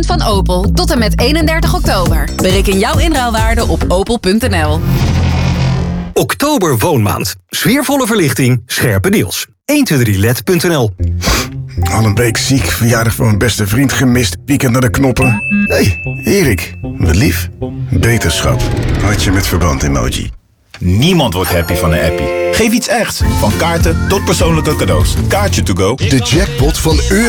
event van Opel tot en met 31 oktober. Bereken jouw inruilwaarde op opel.nl. Oktober woonmaand. Sfeervolle verlichting, scherpe deals. 123led.nl. Al een week ziek, verjaardag van mijn beste vriend gemist, weekend naar de knoppen. Hé, Erik, wat lief. Beterschap, hartje met verband emoji. Niemand wordt happy van een appie. Geef iets echt. Van kaarten tot persoonlijke cadeaus. Kaartje to go. De jackpot van